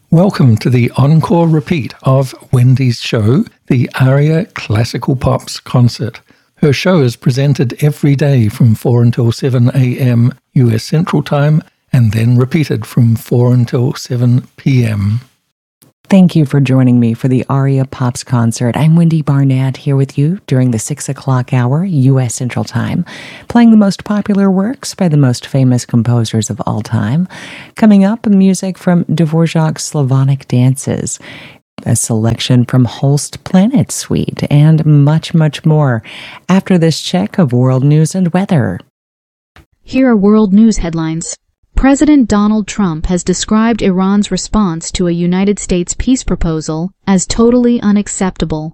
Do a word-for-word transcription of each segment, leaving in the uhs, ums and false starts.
Welcome to the encore repeat of Wendy's show, the Aria Classical Pops Concert. Her show is presented every day from four until seven a.m. U S Central Time and then repeated from four until seven p.m. Thank you for joining me for the Aria Pops Concert. I'm Wendy Barnett here with you during the six o'clock hour U S Central Time, playing the most popular works by the most famous composers of all time. Coming up, music from Dvorak's Slavonic Dances, a selection from Holst Planet Suite, and much, much more after this check of world news and weather. Here are world news headlines. President Donald Trump has described Iran's response to a United States peace proposal as totally unacceptable.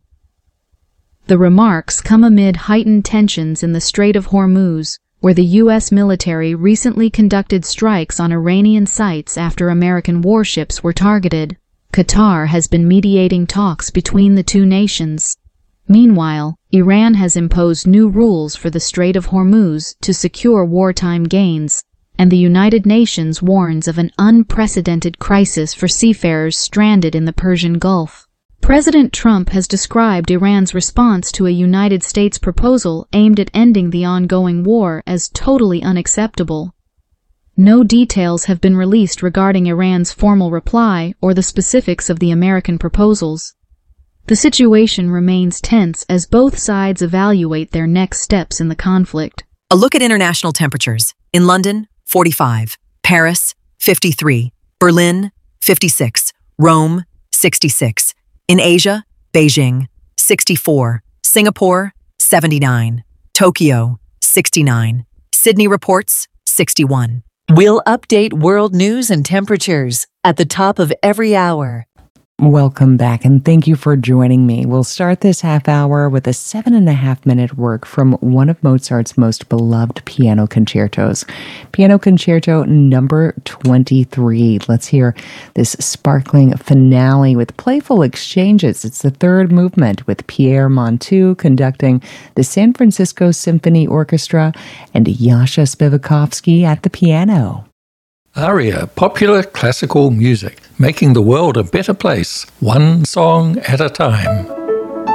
The remarks come amid heightened tensions in the Strait of Hormuz, where the U S military recently conducted strikes on Iranian sites after American warships were targeted. Qatar has been mediating talks between the two nations. Meanwhile, Iran has imposed new rules for the Strait of Hormuz to secure wartime gains, and the United Nations warns of an unprecedented crisis for seafarers stranded in the Persian Gulf. President Trump has described Iran's response to a United States proposal aimed at ending the ongoing war as totally unacceptable. No details have been released regarding Iran's formal reply or the specifics of the American proposals. The situation remains tense as both sides evaluate their next steps in the conflict. A look at international temperatures. In London, forty-five, Paris, fifty-three, Berlin, fifty-six, Rome, sixty-six, in Asia, Beijing, sixty-four, Singapore, seventy-nine, Tokyo, sixty-nine, Sydney reports sixty-one. We'll update world news and temperatures at the top of every hour. Welcome back, and thank you for joining me. We'll start this half hour with a seven and a half minute work from one of Mozart's most beloved piano concertos, Piano Concerto number twenty-three. Let's hear this sparkling finale with playful exchanges. It's the third movement with Pierre Monteux conducting the San Francisco Symphony Orchestra and Yasha Spivakovsky at the piano. Aria, popular classical music, making the world a better place, one song at a time.